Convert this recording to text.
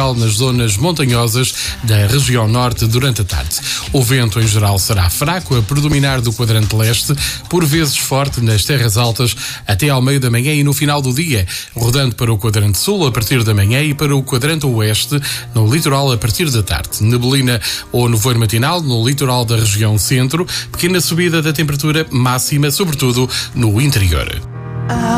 especial nas zonas montanhosas da região norte durante a tarde. O vento, em geral, será fraco, a predominar do quadrante leste, por vezes forte nas terras altas até ao meio da manhã e no final do dia, rodando para o quadrante sul a partir da manhã e para o quadrante oeste no litoral a partir da tarde. Neblina ou nevoeiro matinal no litoral da região centro, pequena subida da temperatura máxima, sobretudo no interior.